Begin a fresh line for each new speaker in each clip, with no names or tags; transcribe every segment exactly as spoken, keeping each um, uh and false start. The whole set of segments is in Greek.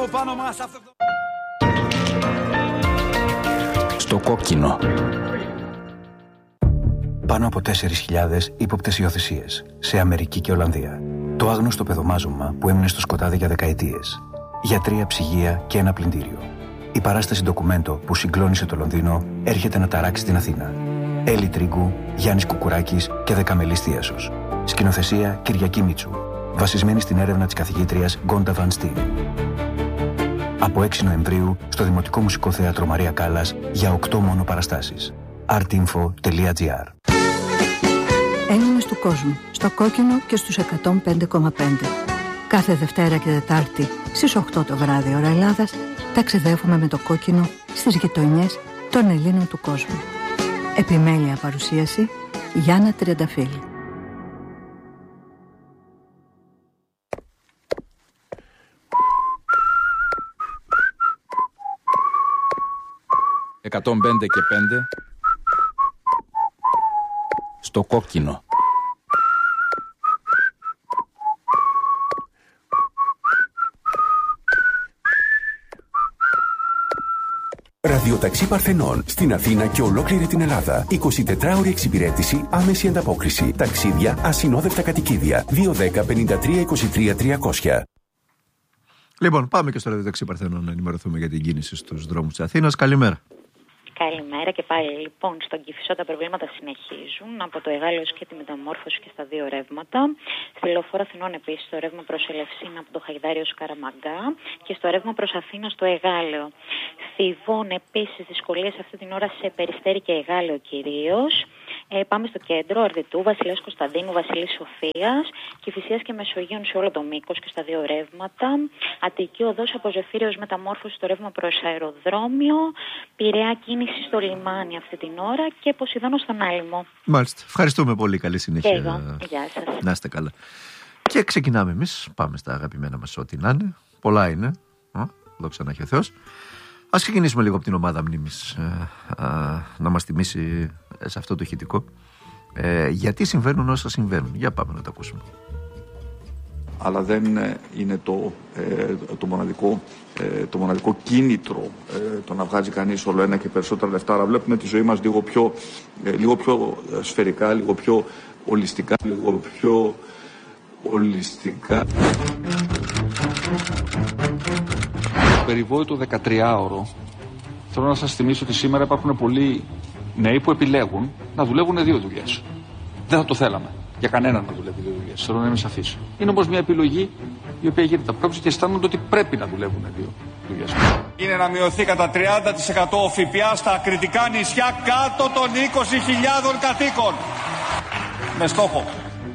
από πάνω μας αυτό...
Στο κόκκινο. Πάνω από τέσσερις χιλιάδες ύποπτες υιοθεσίες σε Αμερική και Ολλανδία. Το άγνωστο παιδομάζωμα που έμεινε στο σκοτάδι για δεκαετίες. Γιατρία, ψυγεία και ένα πλυντήριο. Η παράσταση ντοκουμέντο που συγκλώνησε το Λονδίνο έρχεται να ταράξει την Αθήνα. Έλλη Τρίγκου, Γιάννης Κουκουράκης και Δεκαμελής Θίασος. Σκηνοθεσία Κυριακή Μίτσου. Βασισμένη στην έρευνα της καθηγήτριας Γκόντα Βαν Στιν. Από έξι Νοεμβρίου στο Δημοτικό Μουσικό Θέατρο Μαρία Κάλλας για οκτώ μόνο παραστάσεις. artinfo τελεία gr.
Έλληνες του κόσμου, στο κόκκινο και στους εκατόν πέντε κόμμα πέντε. Κάθε Δευτέρα και Τετάρτη στις οκτώ το βράδυ ώρα Ελλάδας ταξιδεύουμε με το κόκκινο στις γειτονιές των Ελλήνων του κόσμου. Επιμέλεια παρουσίαση Γιάννα Τριανταφύλλου.
εκατόν πέντε και πέντε στο κόκκινο.
Ραδιοταξί Παρθενών στην Αθήνα και ολόκληρη την Ελλάδα. εικοσιτετράωρη εξυπηρέτηση, άμεση ανταπόκριση. Ταξίδια, ασυνόδευτα κατοικίδια. δύο δέκα πενήντα τρία είκοσι τρία τριακόσια.
Λοιπόν, πάμε και στο Ραδιοταξί Παρθενών να ενημερωθούμε για την κίνηση στους δρόμους της Αθήνας. Καλημέρα.
Καλημέρα και πάλι. Λοιπόν, στον Κηφισό τα προβλήματα συνεχίζουν από το Εγάλεος και τη μεταμόρφωση και στα δύο ρεύματα. Στη Λεωφόρο Αθηνών επίσης το ρεύμα προς Ελευσίνα από το Χαϊδάρι ως Καραμαγκά και στο ρεύμα προς Αθήνα στο Εγάλεο. Θηβών επίσης δυσκολίες αυτή την ώρα σε Περιστέρι και Εγάλεο κυρίως. Ε, πάμε στο κέντρο, Αρδιτού, Βασιλέως Κωνσταντίνου, Βασιλής Σοφίας, Κηφισίας και Μεσογείων σε όλο το μήκος και στα δύο ρεύματα. Αττική Οδός από Ζεφύριος μεταμόρφωση στο ρεύμα προς αεροδρόμιο. Πειραιά κίνηση στο λιμάνι αυτή την ώρα και Ποσειδώνο στον Άλυμο.
Μάλιστα. Ευχαριστούμε πολύ. Καλή συνέχεια.
Και εγώ. Γεια σας.
Να είστε καλά. Και ξεκινάμε εμείς. Πάμε στα αγαπημένα μας ό,τι να είναι. Πολλά είναι. Δόξα να έχει ο Θεός. Ας ξεκινήσουμε λίγο από την ομάδα μνήμης ε, ε, να μας θυμίσει σε αυτό το ηχητικό ε, γιατί συμβαίνουν όσα συμβαίνουν. Για πάμε να το ακούσουμε.
Αλλά δεν είναι το, ε, το, μοναδικό, ε, το μοναδικό κίνητρο ε, το να βγάζει κανείς όλο ένα και περισσότερα λεφτά. Αλλά βλέπουμε τη ζωή μας λίγο πιο, ε, λίγο πιο σφαιρικά, λίγο πιο ολιστικά, λίγο πιο ολιστικά. Περιβόητο δεκατριάωρο. Θέλω να σας θυμίσω ότι σήμερα υπάρχουν πολλοί νέοι που επιλέγουν να δουλεύουν δύο δουλειές. Δεν θα το θέλαμε για κανέναν να δουλεύει δύο δουλειές. Θέλω να είμαι σαφής. Είναι όμως μια επιλογή η οποία γίνεται από κάποιους και αισθάνονται ότι πρέπει να δουλεύουν δύο δουλειές. Είναι να μειωθεί κατά τριάντα τοις εκατό ο ΦΠΑ στα ακριτικά νησιά κάτω των είκοσι χιλιάδων κατοίκων. Με στόχο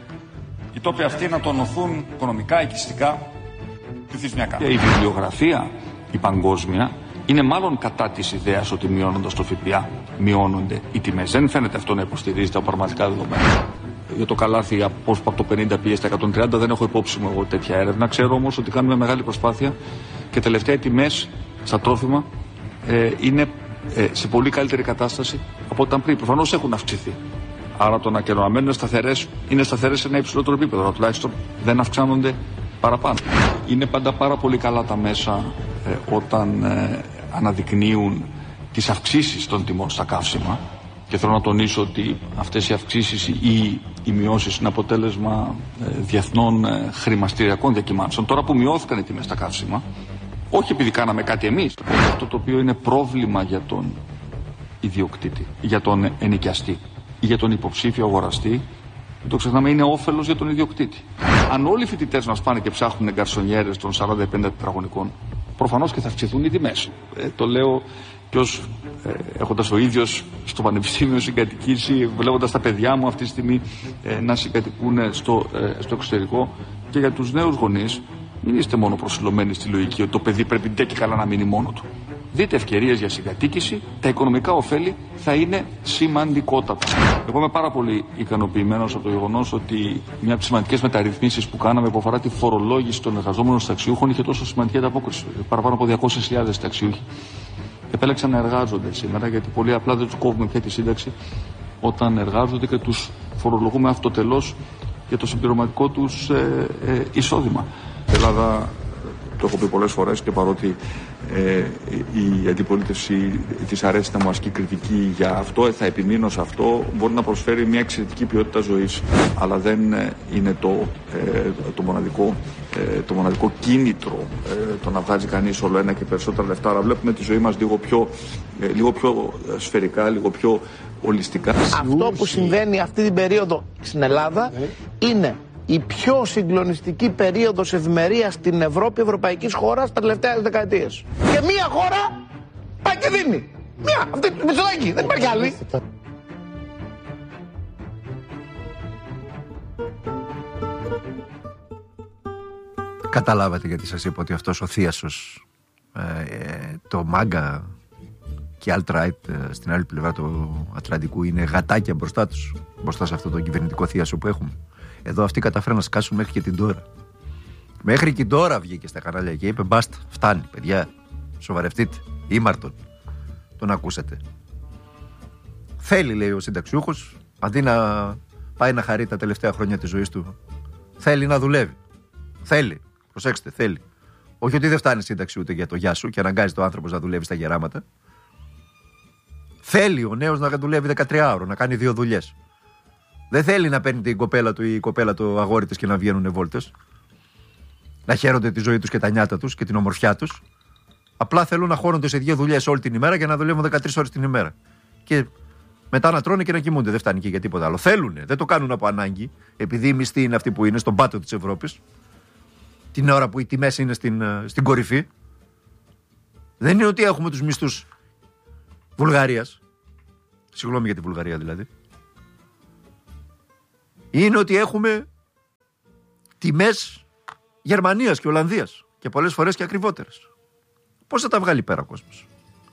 οι τόποι αυτοί να τονωθούν οικονομικά, οικιστικά, πληθυσμιακά. Και η βιβλιογραφία, η παγκόσμια, είναι μάλλον κατά της ιδέας ότι μειώνοντας το ΦΠΑ μειώνονται οι τιμές. Δεν φαίνεται αυτό να υποστηρίζεται από πραγματικά δεδομένα. Για το καλάθι από το πενήντα πήγε στα εκατόν τριάντα δεν έχω υπόψη μου εγώ τέτοια έρευνα. Ξέρω όμως ότι κάνουμε μεγάλη προσπάθεια και τελευταία οι τιμές στα τρόφιμα ε, είναι ε, σε πολύ καλύτερη κατάσταση από όταν πριν. Προφανώς έχουν αυξηθεί. Άρα το να και να μένουν σταθερές είναι σταθερές σε ένα υψηλότερο επίπεδο. Αλλά τουλάχιστον δεν αυξάνονται παραπάνω. Είναι πάντα πάρα πολύ καλά τα μέσα ε, όταν ε, αναδεικνύουν τις αυξήσεις των τιμών στα καύσιμα και θέλω να τονίσω ότι αυτές οι αυξήσεις ή οι μειώσεις είναι αποτέλεσμα ε, διεθνών ε, χρημαστηριακών διακυμάνσεων. Τώρα που μειώθηκαν οι τιμές στα καύσιμα, όχι επειδή κάναμε κάτι εμείς, αυτό το οποίο είναι πρόβλημα για τον ιδιοκτήτη, για τον ενοικιαστή ή για τον υποψήφιο αγοραστή, δεν το ξεχνάμε, είναι όφελος για τον ιδιοκτήτη. Αν όλοι οι φοιτητές μας πάνε και ψάχνουν γκαρσονιέρες των σαράντα πέντε τετραγωνικών, προφανώς και θα αυξηθούν οι τιμές. Ε, το λέω και ως ε, έχοντας ο ίδιος στο πανεπιστήμιο συγκατοικήσει, βλέποντας τα παιδιά μου αυτή τη στιγμή ε, να συγκατοικούν στο, ε, στο εξωτερικό, και για τους νέους γονείς, μην είστε μόνο προσιλωμένοι στη λογική ότι το παιδί πρέπει ντε και καλά να μείνει μόνο του. Δείτε ευκαιρίες για συγκατοίκηση, τα οικονομικά ωφέλη θα είναι σημαντικότατα. Εγώ είμαι πάρα πολύ ικανοποιημένος από το γεγονός ότι μια από τις σημαντικές μεταρρυθμίσεις που κάναμε που αφορά τη φορολόγηση των εργαζόμενων ταξιούχων είχε τόσο σημαντική ανταπόκριση. Παραπάνω από διακόσιες χιλιάδες ταξιούχοι επέλεξαν να εργάζονται σήμερα, γιατί πολύ απλά δεν τους κόβουμε πια τη σύνταξη όταν εργάζονται και τους φορολογούμε αυτοτελώς για το συμπληρωματικό τους ε, ε, εισόδημα. Η Ελλάδα Το έχω πει πολλές φορές και παρότι ε, η αντιπολίτευση της αρέσει να μου ασκεί κριτική για αυτό, θα επιμείνω σε αυτό, μπορεί να προσφέρει μια εξαιρετική ποιότητα ζωής. Αλλά δεν είναι το, ε, το, μοναδικό, ε, το μοναδικό κίνητρο ε, το να βγάζει κανείς όλο ένα και περισσότερα λεφτά. Αλλά βλέπουμε τη ζωή μας λίγο πιο, ε, λίγο πιο σφαιρικά, λίγο πιο ολιστικά.
Αυτό που συμβαίνει αυτή την περίοδο στην Ελλάδα είναι η πιο συγκλονιστική περίοδος ευημερίας στην Ευρώπη, ευρωπαϊκής χώρας, τα τελευταία δεκαετίες. Και μία χώρα πάει και δίνει. Μία, αυτή η Μητσοτάκη, δεν υπάρχει άλλη.
Καταλάβατε γιατί σας είπα ότι αυτός ο θίασος, ε, το μάγκα και alt-right ε, στην άλλη πλευρά του Ατλαντικού είναι γατάκια μπροστά τους, μπροστά σε αυτό το κυβερνητικό θίασο που έχουμε. Εδώ αυτοί καταφέραν να σκάσουν μέχρι και την τώρα. Μέχρι και τώρα βγήκε στα κανάλια και είπε μπάστα, φτάνει παιδιά, σοβαρευτείτε, ήμαρτον. Τον ακούσατε. Θέλει, λέει ο συνταξιούχος, αντί να πάει να χαρεί τα τελευταία χρόνια της ζωής του, θέλει να δουλεύει. Θέλει, προσέξτε, θέλει. Όχι ότι δεν φτάνει σύνταξη ούτε για το γεια σου και αναγκάζει το άνθρωπος να δουλεύει στα γεράματα. Θέλει ο νέος να δουλεύει δεκατρία ώρο, να κάνει δύο δουλειές. Δεν θέλει να παίρνει την κοπέλα του ή η κοπέλα του αγόρι της και να βγαίνουν βόλτες. Να χαίρονται τη ζωή τους και τα νιάτα τους και την ομορφιά τους. Απλά θέλουν να χώνονται σε δύο δουλειές όλη την ημέρα και να δουλεύουν δεκατρείς ώρες την ημέρα. Και μετά να τρώνε και να κοιμούνται. Δεν φτάνει και για τίποτα άλλο. Θέλουνε, δεν το κάνουν από ανάγκη, επειδή οι μισθοί είναι αυτοί που είναι στον πάτο της Ευρώπης. Την ώρα που οι τιμές είναι στην, στην κορυφή. Δεν είναι ότι έχουμε τους μισθούς Βουλγαρίας. Συγγνώμη για τη Βουλγαρία δηλαδή. Είναι ότι έχουμε τιμές Γερμανίας και Ολλανδίας και πολλές φορές και ακριβότερες. Πώς θα τα βγάλει πέρα ο κόσμος?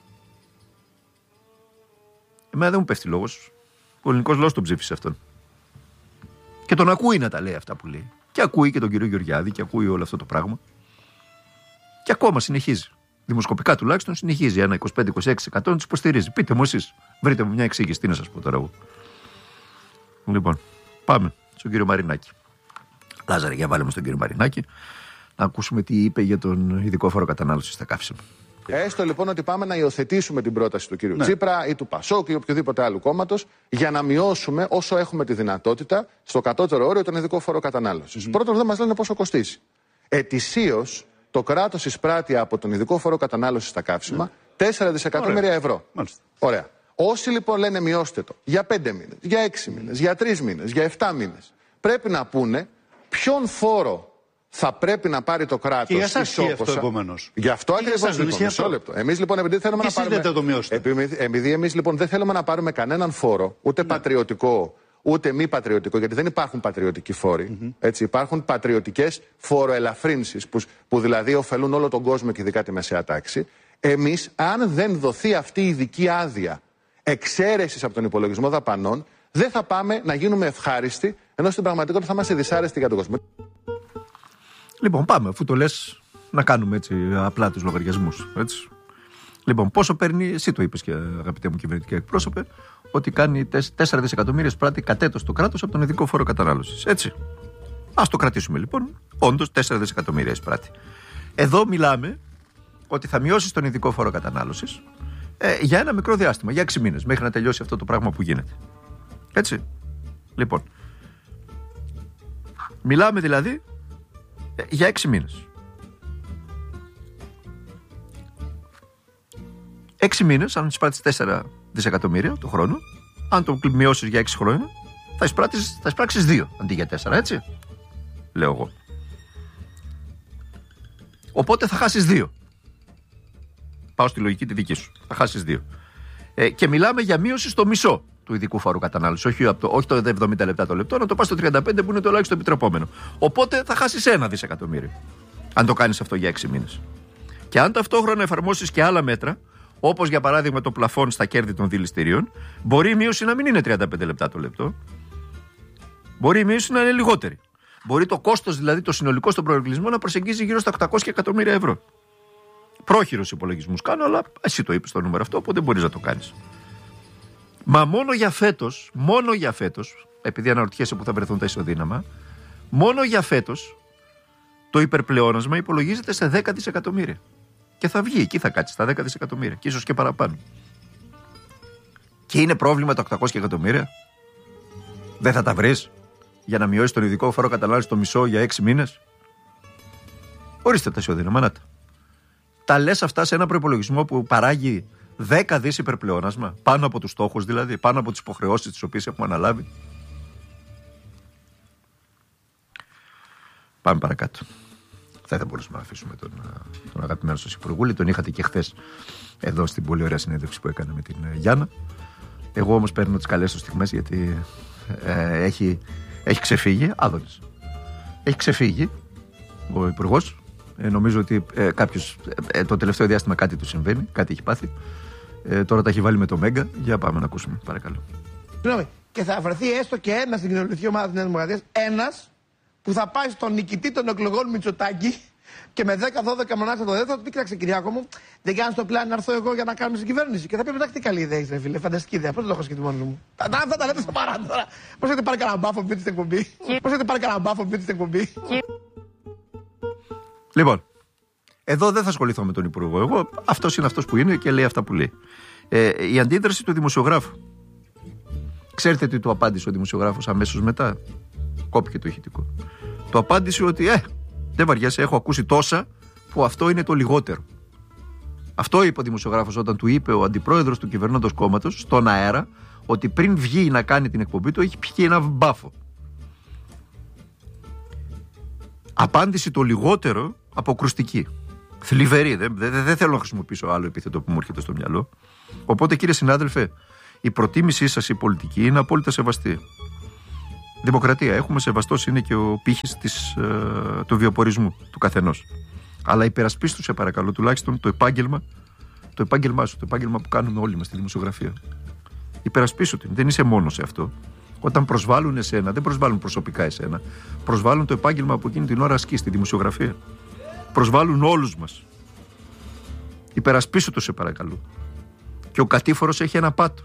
Εμένα δεν μου πέφτει λόγος. Ο ελληνικός λαός τον ψήφισε αυτόν. Και τον ακούει να τα λέει αυτά που λέει. Και ακούει και τον κύριο Γεωργιάδη και ακούει όλο αυτό το πράγμα. Και ακόμα συνεχίζει. Δημοσκοπικά τουλάχιστον συνεχίζει. Ένα είκοσι πέντε με είκοσι έξι τοις εκατό τους υποστηρίζει. Πείτε μου εσείς. Βρείτε μου μια εξήγηση. Τι να σας πω τώρα εγώ. Λοιπόν, πάμε στον κύριο Μαρινάκη. Λάζαρε, για βάλε μας τον κύριο Μαρινάκη να ακούσουμε τι είπε για τον ειδικό φόρο κατανάλωσης στα καύσιμα.
Έστω λοιπόν ότι πάμε να υιοθετήσουμε την πρόταση του κύριου ναι. Τσίπρα ή του Πασόκ ή οποιοδήποτε άλλου κόμματος για να μειώσουμε όσο έχουμε τη δυνατότητα στο κατώτερο όριο τον ειδικό φόρο κατανάλωσης. Mm-hmm. Πρώτον, δεν μας λένε πόσο κοστίζει. Ετησίως το κράτος εισπράττει από τον ειδικό φόρο κατανάλωσης στα καύσιμα mm. τέσσερα δισεκατομμύρια ευρώ. Μάλιστα. Ωραία. Όσοι λοιπόν λένε μειώστε το για πέντε μήνες, για έξι μήνες, για τρεις μήνες, για επτά μήνες, πρέπει να πούνε ποιον φόρο θα πρέπει να πάρει το κράτος.
Και σας ισχύει αυτό επομένως.
Γι' αυτό ακριβώς λοιπόν. Μισό λεπτό. Εμείς λοιπόν επειδή θέλουμε
τι
να πάρουμε.
Το
επειδή, επειδή εμείς λοιπόν δεν θέλουμε να πάρουμε κανέναν φόρο, ούτε ναι. πατριωτικό, ούτε μη πατριωτικό, γιατί δεν υπάρχουν πατριωτικοί φόροι. Mm-hmm. Έτσι, υπάρχουν πατριωτικές φοροελαφρύνσεις που, που δηλαδή ωφελούν όλο τον κόσμο και ειδικά τη μεσαία τάξη. Εμείς, αν δεν δοθεί αυτή η ειδική άδεια εξαίρεσης από τον υπολογισμό δαπανών, δεν θα πάμε να γίνουμε ευχάριστοι, ενώ στην πραγματικότητα θα είμαστε δυσάρεστοι για τον κόσμο.
Λοιπόν, πάμε, αφού το λες, να κάνουμε έτσι απλά τους λογαριασμούς. Έτσι. Λοιπόν, πόσο παίρνει, εσύ το είπες και αγαπητέ μου κυβερνητική εκπρόσωπε, ότι κάνει τέσσερα δισεκατομμύρια σπράτη κατ' έτος το κράτος από τον ειδικό φόρο κατανάλωσης. Έτσι. Ας το κρατήσουμε λοιπόν. Όντως τέσσερα δισεκατομμύρια σπράτη. Εδώ μιλάμε ότι θα μειώσει τον ειδικό φόρο κατανάλωσης ε, για ένα μικρό διάστημα, για έξι μήνες, μέχρι να τελειώσει αυτό το πράγμα που γίνεται. Έτσι. Λοιπόν. Μιλάμε δηλαδή ε, για έξι μήνες. Έξι μήνες, αν εισπράττεις τέσσερα δισεκατομμύρια το χρόνο, αν το μειώσεις για έξι χρόνια, θα εισπράττεις, θα εισπράξεις δύο αντί για τέσσερα, έτσι. Λέω εγώ. Οπότε θα χάσεις δύο. Πάω στη λογική τη δική σου. Θα χάσεις δύο. Ε, και μιλάμε για μείωση στο μισό του ειδικού φόρου κατανάλωσης. Όχι, το, όχι το εβδομήντα λεπτά το λεπτό, να το πας στο τριάντα πέντε που είναι το ελάχιστο επιτρεπόμενο. Οπότε θα χάσεις ένα δισεκατομμύριο. Αν το κάνεις αυτό για έξι μήνες. Και αν ταυτόχρονα εφαρμόσεις και άλλα μέτρα, όπως για παράδειγμα το πλαφόν στα κέρδη των δηληστηρίων, μπορεί η μείωση να μην είναι τριάντα πέντε λεπτά το λεπτό. Μπορεί η μείωση να είναι λιγότερη. Μπορεί το κόστος, δηλαδή το συνολικό στον προεκκλησμό, να προσεγγίζει γύρω στα οκτακόσια εκατομμύρια ευρώ. Πρόχειρους υπολογισμούς κάνω, αλλά εσύ το είπες το νούμερο αυτό, οπότε μπορείς να το κάνεις. Μα μόνο για φέτος, μόνο για φέτος, επειδή αναρωτιέσαι που θα βρεθούν τα ισοδύναμα, μόνο για φέτος το υπερπλεόνασμα υπολογίζεται σε δέκα δισεκατομμύρια. Και θα βγει, εκεί θα κάτσει στα δέκα δισεκατομμύρια. Και ίσως και παραπάνω. Και είναι πρόβλημα τα οκτακόσια εκατομμύρια. Δεν θα τα βρεις για να μειώσει τον ειδικό φόρο κατανάλωσης στο μισό για έξι μήνες. Ορίστε τα ισοδύναμα, να τα. Τα λες αυτά σε ένα προϋπολογισμό που παράγει δέκα δις υπερπλεόνασμα, πάνω από τους στόχους δηλαδή, πάνω από τις υποχρεώσεις τις οποίες έχουμε αναλάβει. Πάμε παρακάτω. Δεν θα μπορούσαμε να αφήσουμε τον, τον αγαπημένο σας Υπουργούλη. Τον είχατε και χθες εδώ στην πολύ ωραία συνέντευξη που έκανε με την Γιάννα. Εγώ όμως παίρνω τις καλές του στιγμές γιατί ε, έχει, έχει ξεφύγει. Άδωνης. Έχει ξεφύγει ο Υπουργός. Ε, νομίζω ότι ε, κάποιος ε, το τελευταίο διάστημα κάτι του συμβαίνει, κάτι έχει πάθει. Ε, τώρα τα έχει βάλει με το Μέγκα. Για πάμε να ακούσουμε, παρακαλώ.
Συγγνώμη, και θα βρεθεί έστω και ένας στην κοινωνική ομάδα της Νέας Δημοκρατίας, ένας που θα πάει στον νικητή των εκλογών Μητσοτάκη και με δέκα δώδεκα μονάχα το δεύτερο θα του πει: κοίταξε, Κυριάκο μου, δεν κάνεις το πλάνο να έρθω εγώ για να κάνουμε στην κυβέρνηση. Και θα πει: εντάξει, τι καλή ιδέα είσαι, φίλε, φανταστική ιδέα. Πώς δεν το έχω σκεφτεί μόνο μου. Αυτά τα λέτε στο παράδειγμα τώρα. Πώς έχετε πάρει κανένα μπάφο πείτε στην εκπομπή. Πώς έχετε πάρει κανένα μπάφο πείτε στην εκπομπή.
Λοιπόν, εδώ δεν θα ασχοληθώ με τον Υπουργό. Εγώ αυτός είναι αυτός που είναι και λέει αυτά που λέει. Ε, η αντίδραση του δημοσιογράφου. Ξέρετε τι του απάντησε ο δημοσιογράφος αμέσως μετά? Κόπηκε το ηχητικό. Του απάντησε ότι ε, δεν βαριέσαι, έχω ακούσει τόσα που αυτό είναι το λιγότερο. Αυτό είπε ο δημοσιογράφος όταν του είπε ο αντιπρόεδρος του κυβερνώντος κόμματος στον αέρα ότι πριν βγει να κάνει την εκπομπή του έχει πιει ένα μπάφο. Απάντηση το λιγότερο αποκρουστική. Θλιβερή. Δεν, δεν, δεν θέλω να χρησιμοποιήσω άλλο επίθετο που μου έρχεται στο μυαλό. Οπότε κύριε συνάδελφε, η προτίμησή σας η πολιτική είναι απόλυτα σεβαστή. Δημοκρατία έχουμε, σεβαστός είναι και ο πύχης της, ε, του βιοπορισμού του καθενός. Αλλά υπερασπίστου σε παρακαλώ τουλάχιστον το επάγγελμα, το επάγγελμά σου, το επάγγελμα που κάνουμε όλοι μας στη δημοσιογραφία. Υπερασπίσου την, δεν είσαι μόνος σε αυτό. Όταν προσβάλλουν εσένα, δεν προσβάλλουν προσωπικά εσένα. Προσβάλλουν το επάγγελμα που εκείνη την ώρα ασκεί στη δημοσιογραφία. Προσβάλλουν όλους μας. Υπερασπίσου το σε παρακαλώ. Και ο κατήφορος έχει ένα πάτο.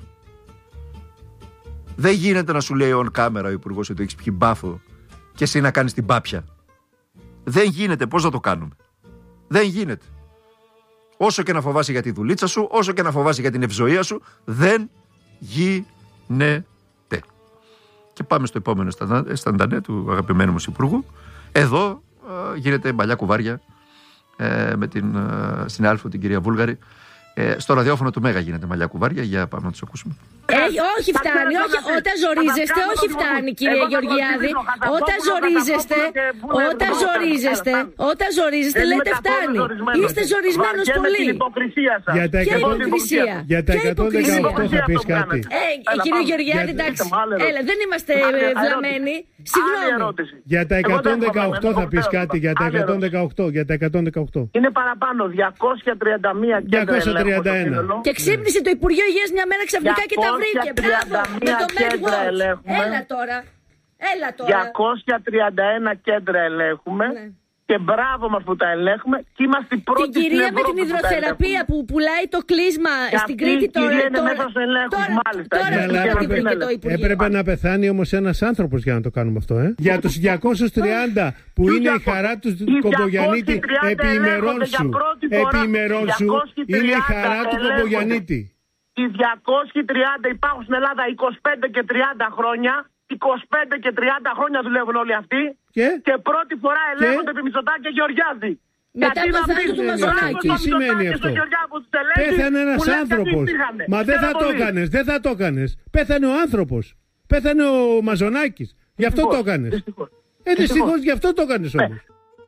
Δεν γίνεται να σου λέει on camera ο Υπουργός ότι έχεις πιει μπάφο και εσύ να κάνεις την πάπια. Δεν γίνεται. Πώς θα το κάνουμε? Δεν γίνεται. Όσο και να φοβάσαι για τη δουλίτσα σου, όσο και να φοβάσαι για την ευζοία σου, δεν γίνεται. Και πάμε στο επόμενο σταντανέ του αγαπημένου μας Υπουργού. Εδώ ε, γίνεται μπαλιά κουβάρια ε, με την ε, συνάδελφο την κυρία Βούλγαρη. Ε, στο ραδιόφωνο του Μέγα γίνεται μαλλιά κουβάρια. Για πάμε να τους ακούσουμε.
Ε, όχι φτάνει, όχι, όταν ζορίζεστε, όχι φτάνει κύριε Γεωργιάδη. Όταν ζορίζεστε, όταν ζορίζεστε, όταν ζορίζεστε λέτε φτάνει. Είστε ζορισμένος πολύ.
Για τα εκατόν δεκαοκτώ θα πεις κάτι?
Ε, κύριε Γεωργιάδη, εντάξει, έλα, δεν είμαστε βλαμμένοι. Συγγνώμη.
Για τα εκατόν δεκαοκτώ θα πεις κάτι? Για τα εκατόν δεκαοκτώ, για τα εκατόν δεκαοκτώ.
Είναι παραπάνω, διακόσια τριάντα μία κέντρα ελέγχου.
Και ξύπνησε το Υπουργείο Υγείας μια μέρα ξαφνικά και τα βρήκε. Μπράβο, με το MedWatch. Έλα τώρα. Έλα τώρα.
διακόσια τριάντα ένα κέντρα ελέγχουμε. Ναι. Και μπράβο μας που τα ελέγχουμε. Και είμαστε οι πρώτοι.
Την κυρία με την υδροθεραπεία που πουλάει το κλείσμα στην Κρήτη τώρα.
Η είναι μέσα στους ελέγχους, μάλιστα.
Τώρα
έπρεπε να πεθάνει όμως ένας άνθρωπος για να το κάνουμε αυτό. Ε? Για τους διακόσιους τριάντα που είναι η χαρά του Κομπογιαννίτη επί ημερών σου. Επί ημερών σου είναι η χαρά του Κομπογιαννίτη.
Οι διακόσιοι τριάντα υπάρχουν στην Ελλάδα είκοσι πέντε και τριάντα χρόνια. είκοσι πέντε και τριάντα χρόνια δουλεύουν όλοι αυτοί.
Και,
και πρώτη φορά ελέγχονται επί Μητσοτάκη και Γεωργιάδη.
Μετά από θάνατο του Μαζονάκη.
Τι σημαίνει αυτό? Πέθανε ένας άνθρωπος. Μα δεν θα το έκανες, δεν θα το έκανες. Πέθανε ο άνθρωπος. Πέθανε ο Μαζονάκης. Γι' αυτό το έκανες. Ε, δυστυχώς γι' αυτό το έκανες όμως.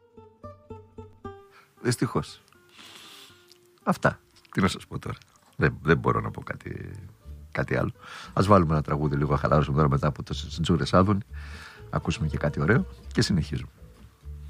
Δυστυχώς. Αυτά. Τι να σας πω τώρα. Δεν, δεν μπορώ να πω κάτι, κάτι άλλο. Ας βάλουμε ένα τραγούδι λίγο, χαλάρωσουμε τώρα μετά από τόσες τζούρες Άδωνη. Ακούσουμε και κάτι ωραίο και συνεχίζουμε.